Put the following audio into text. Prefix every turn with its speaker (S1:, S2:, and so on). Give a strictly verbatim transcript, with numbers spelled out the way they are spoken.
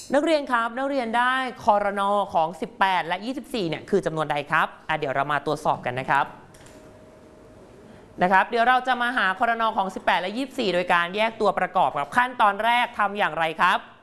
S1: นักเรียนครับนักเรียนได้ครนของสิบแปดและยี่สิบสี่เนี่ยคือจำนวนใดครับอ่ะเดี๋ยวเรามาตรวจสอบกันนะครับนะครับเดี๋ยวเราจะมาหาครนของสิบแปดและยี่สิบสี่โดยการแยกตัวประกอบกับขั้นตอนแรกทำอย่างไรครับ